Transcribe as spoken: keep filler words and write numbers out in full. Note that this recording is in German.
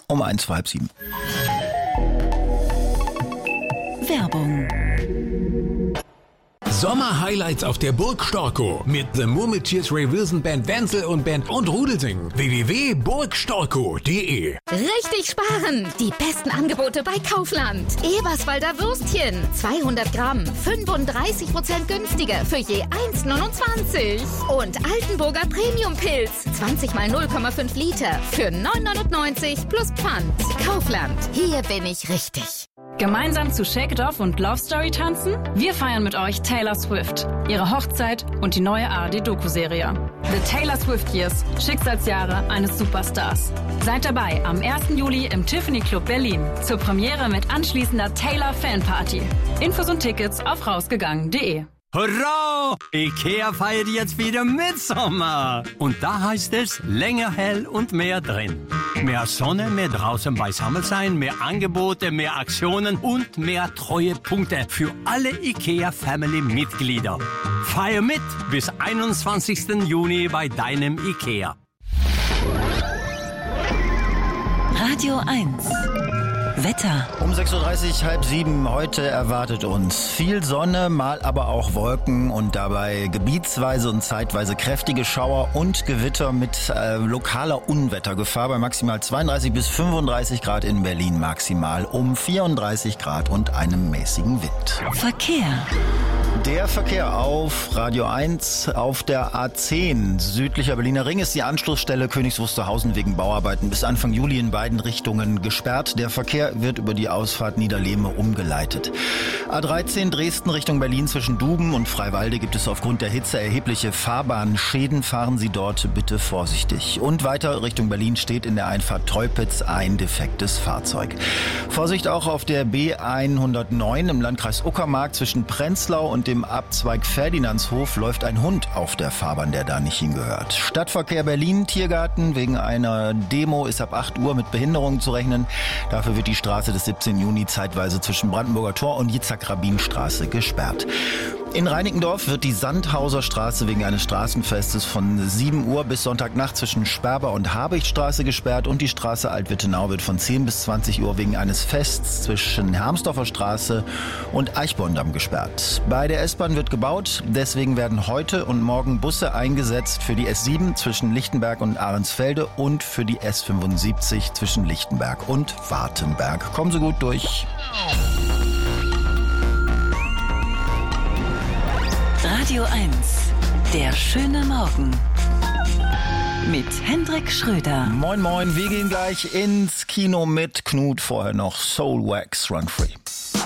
um eins vor halb sieben. Werbung. Sommer-Highlights auf der Burg Storkow mit The Murmeltiers, Ray Wilson Band, Wenzel und Band und Rudelsing. w w w punkt burg storkow punkt de Richtig sparen! Die besten Angebote bei Kaufland. Eberswalder Würstchen, zweihundert Gramm, fünfunddreißig Prozent günstiger für je eins neunundzwanzig. Und Altenburger Premium-Pilz, zwanzig mal null Komma fünf Liter für neun neunundneunzig plus Pfand. Kaufland, hier bin ich richtig. Gemeinsam zu Shake It Off und Love Story tanzen? Wir feiern mit euch Taylor Swift, ihre Hochzeit und die neue A R D-Doku-Serie. The Taylor Swift Years, Schicksalsjahre eines Superstars. Seid dabei am ersten Juli im Tiffany Club Berlin zur Premiere mit anschließender Taylor Fanparty. Infos und Tickets auf rausgegangen punkt de. Hurra! Ikea feiert jetzt wieder Mitsommer. Und da heißt es länger hell und mehr drin. Mehr Sonne, mehr draußen beisammen sein, mehr Angebote, mehr Aktionen und mehr Treuepunkte für alle Ikea-Family-Mitglieder. Feier mit bis einundzwanzigsten Juni bei deinem Ikea. Radio eins. Wetter. Um sechs Uhr dreißig, halb sieben, heute erwartet uns viel Sonne, mal aber auch Wolken und dabei gebietsweise und zeitweise kräftige Schauer und Gewitter mit äh, lokaler Unwettergefahr bei maximal zweiunddreißig bis fünfunddreißig Grad, in Berlin maximal um vierunddreißig Grad und einem mäßigen Wind. Verkehr. Der Verkehr auf Radio eins auf der A zehn. Südlicher Berliner Ring ist die Anschlussstelle Königs Wusterhausen wegen Bauarbeiten bis Anfang Juli in beiden Richtungen gesperrt. Der Verkehr wird über die Ausfahrt Niederlehme umgeleitet. A dreizehn Dresden Richtung Berlin zwischen Duben und Freiwalde gibt es aufgrund der Hitze erhebliche Fahrbahnschäden. Fahren Sie dort bitte vorsichtig. Und weiter Richtung Berlin steht in der Einfahrt Teupitz ein defektes Fahrzeug. Vorsicht auch auf der B hundertneun im Landkreis Uckermark zwischen Prenzlau und dem Abzweig Ferdinandshof läuft ein Hund auf der Fahrbahn, der da nicht hingehört. Stadtverkehr Berlin, Tiergarten. Wegen einer Demo ist ab acht Uhr mit Behinderungen zu rechnen. Dafür wird die Straße des siebzehnten Juni zeitweise zwischen Brandenburger Tor und Jitzak-Rabin-Straße gesperrt. In Reinickendorf wird die Sandhauser Straße wegen eines Straßenfestes von sieben Uhr bis Sonntagnacht zwischen Sperber und Habichtstraße gesperrt und die Straße Altwittenau wird von zehn bis zwanzig Uhr wegen eines Fests zwischen Hermsdorfer Straße und Eichborndamm gesperrt. Bei der S-Bahn wird gebaut, deswegen werden heute und morgen Busse eingesetzt für die S sieben zwischen Lichtenberg und Ahrensfelde und für die S fünfundsiebzig zwischen Lichtenberg und Wartenberg. Kommen Sie gut durch. Radio eins. Der schöne Morgen. Mit Hendrik Schröder. Moin moin, wir gehen gleich ins Kino mit Knut. Vorher noch Soul Wax Run Free.